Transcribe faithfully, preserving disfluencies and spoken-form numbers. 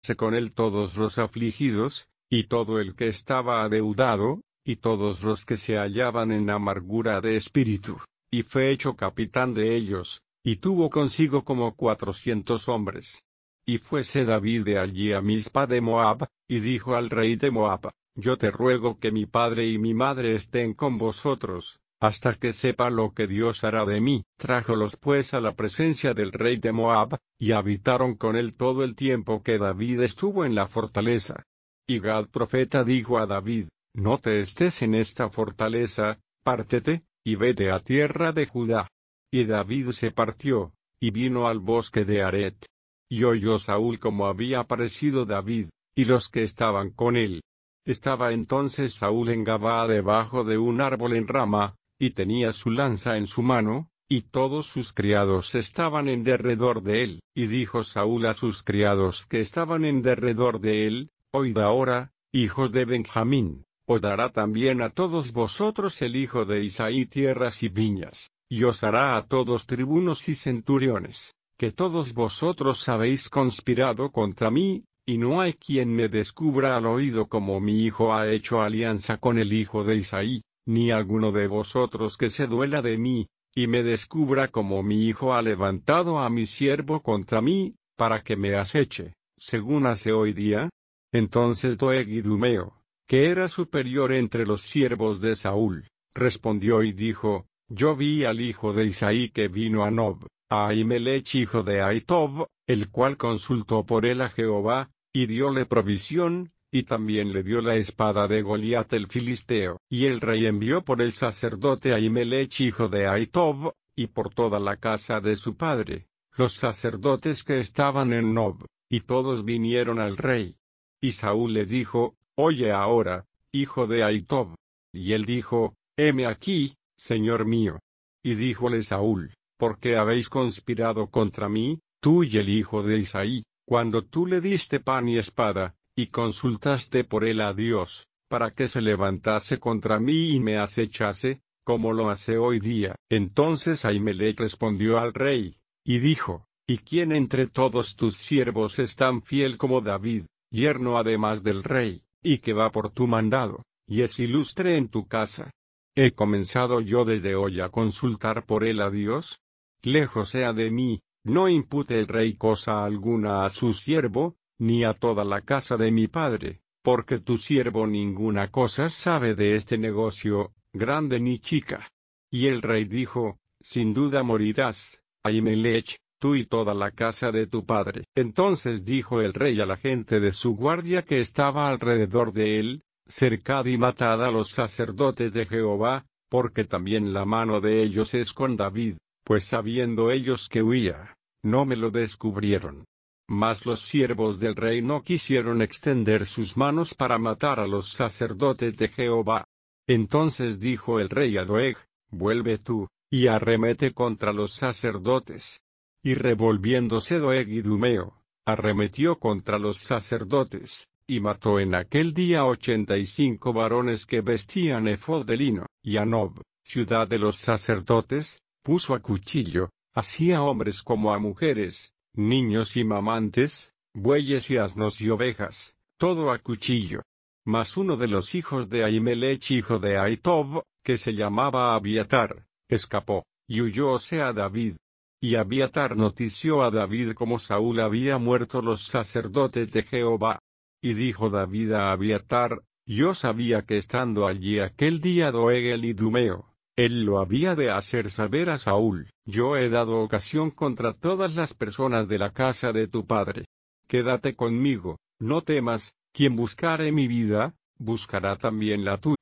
con él todos los afligidos, y todo el que estaba adeudado, y todos los que se hallaban en amargura de espíritu, y fue hecho capitán de ellos, y tuvo consigo como cuatrocientos hombres. Y fuese David de allí a Mizpa de Moab, y dijo al rey de Moab: Yo te ruego que mi padre y mi madre estén con vosotros, hasta que sepa lo que Dios hará de mí. Trájolos pues a la presencia del rey de Moab, y habitaron con él todo el tiempo que David estuvo en la fortaleza. Y Gad profeta dijo a David: No te estés en esta fortaleza, pártete, y vete a tierra de Judá. Y David se partió, y vino al bosque de Aret. Y oyó Saúl cómo había aparecido David, y los que estaban con él. Estaba entonces Saúl en Gabaa debajo de un árbol en Rama, y tenía su lanza en su mano, y todos sus criados estaban en derredor de él. Y dijo Saúl a sus criados que estaban en derredor de él: Oíd ahora, hijos de Benjamín, os dará también a todos vosotros el hijo de Isaí tierras y viñas, y os hará a todos tribunos y centuriones, que todos vosotros habéis conspirado contra mí, y no hay quien me descubra al oído como mi hijo ha hecho alianza con el hijo de Isaí, ni alguno de vosotros que se duela de mí, y me descubra como mi hijo ha levantado a mi siervo contra mí, para que me aceche, según hace hoy día. Entonces Doeg idumeo, que era superior entre los siervos de Saúl, respondió y dijo: Yo vi al hijo de Isaí que vino a Nob, a Ahimelech hijo de Ahitob, el cual consultó por él a Jehová, y dióle provisión, y también le dio la espada de Goliat el filisteo. Y el rey envió por el sacerdote Ahimelech hijo de Ahitob, y por toda la casa de su padre, los sacerdotes que estaban en Nob, y todos vinieron al rey. Y Saúl le dijo: Oye ahora, hijo de Ahitob. Y él dijo: Heme aquí, señor mío. Y díjole Saúl: ¿Por qué habéis conspirado contra mí, tú y el hijo de Isaí, cuando tú le diste pan y espada, y consultaste por él a Dios, para que se levantase contra mí y me acechase, como lo hace hoy día? Entonces Ahimelech respondió al rey, y dijo: ¿Y quién entre todos tus siervos es tan fiel como David, yerno además del rey, y que va por tu mandado, y es ilustre en tu casa? ¿He comenzado yo desde hoy a consultar por él a Dios? Lejos sea de mí, no impute el rey cosa alguna a su siervo, ni a toda la casa de mi padre, porque tu siervo ninguna cosa sabe de este negocio, grande ni chica. Y el rey dijo: Sin duda morirás, Ahimelech, tú y toda la casa de tu padre. Entonces dijo el rey a la gente de su guardia que estaba alrededor de él: Cercad y matad a los sacerdotes de Jehová, porque también la mano de ellos es con David, pues sabiendo ellos que huía, no me lo descubrieron. Mas los siervos del rey no quisieron extender sus manos para matar a los sacerdotes de Jehová. Entonces dijo el rey a Doeg: Vuelve tú, y arremete contra los sacerdotes. Y revolviéndose Doeg idumeo, arremetió contra los sacerdotes, y mató en aquel día ochenta y cinco varones que vestían efod de lino. Y a Nob, ciudad de los sacerdotes, puso a cuchillo, así a hombres como a mujeres, niños y mamantes, bueyes y asnos y ovejas, todo a cuchillo. Mas uno de los hijos de Ahimelech hijo de Ahitob, que se llamaba Abiatar, escapó, y huyóse a David. Y Abiatar notició a David cómo Saúl había muerto los sacerdotes de Jehová. Y dijo David a Abiatar: Yo sabía que estando allí aquel día Doeg el idumeo, él lo había de hacer saber a Saúl. Yo he dado ocasión contra todas las personas de la casa de tu padre. Quédate conmigo, no temas, quien buscare mi vida, buscará también la tuya.